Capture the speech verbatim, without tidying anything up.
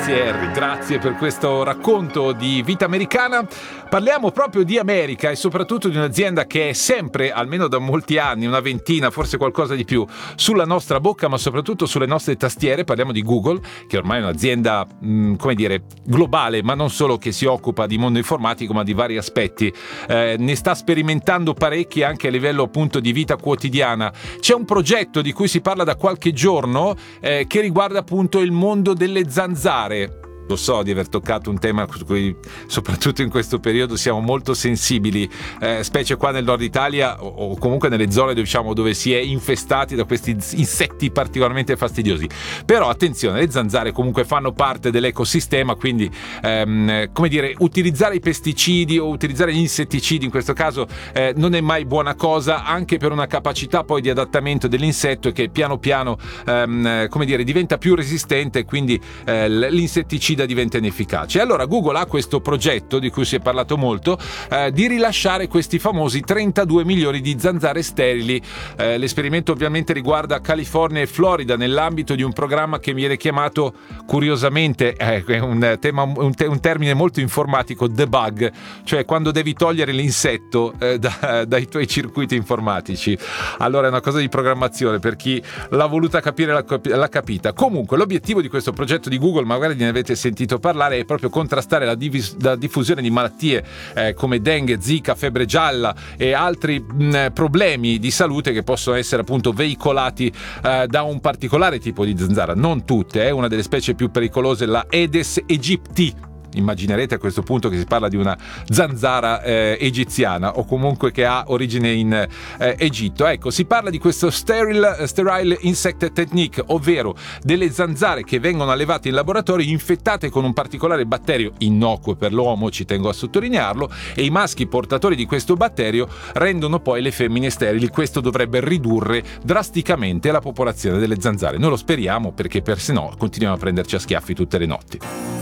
Grazie Harry, grazie per questo racconto di vita americana. Parliamo proprio di America e soprattutto di un'azienda che è sempre, almeno da molti anni, una ventina, forse qualcosa di più, sulla nostra bocca, ma soprattutto sulle nostre tastiere. Parliamo di Google, che ormai è un'azienda, mh, come dire, globale, ma non solo che si occupa di mondo informatico, ma di vari aspetti. Eh, ne sta sperimentando parecchi anche a livello appunto di vita quotidiana. C'è un progetto di cui si parla da qualche giorno eh, che riguarda appunto il mondo delle zanzare. Lo so di aver toccato un tema su cui soprattutto in questo periodo siamo molto sensibili, eh, specie qua nel nord Italia o, o comunque nelle zone diciamo, dove si è infestati da questi insetti particolarmente fastidiosi. Però attenzione, le zanzare comunque fanno parte dell'ecosistema, quindi ehm, come dire, utilizzare i pesticidi o utilizzare gli insetticidi in questo caso eh, non è mai buona cosa, anche per una capacità poi di adattamento dell'insetto che piano piano ehm, come dire, diventa più resistente e quindi eh, l'insetticida diventa inefficace. Allora Google ha questo progetto di cui si è parlato molto eh, di rilasciare questi famosi trentadue milioni di zanzare sterili. Eh, l'esperimento ovviamente riguarda California e Florida nell'ambito di un programma che viene chiamato curiosamente eh, è un, tema, un, te, un termine molto informatico, debug, cioè quando devi togliere l'insetto eh, da, dai tuoi circuiti informatici. Allora è una cosa di programmazione, per chi l'ha voluta capire l'ha, l'ha capita. Comunque l'obiettivo di questo progetto di Google, magari ne avete sentito parlare, è proprio contrastare la, divis- la diffusione di malattie eh, come dengue, zika, febbre gialla e altri mh, problemi di salute che possono essere appunto veicolati eh, da un particolare tipo di zanzara. Non tutte, eh, una delle specie più pericolose è la Aedes aegypti. Immaginerete a questo punto che si parla di una zanzara eh, egiziana o comunque che ha origine in eh, Egitto. Ecco, si parla di questo sterile, sterile insect technique, ovvero delle zanzare che vengono allevate in laboratorio infettate con un particolare batterio innocuo per l'uomo, ci tengo a sottolinearlo, e i maschi portatori di questo batterio rendono poi le femmine sterili. Questo dovrebbe ridurre drasticamente la popolazione delle zanzare. Noi lo speriamo, perché per se no continuiamo a prenderci a schiaffi tutte le notti.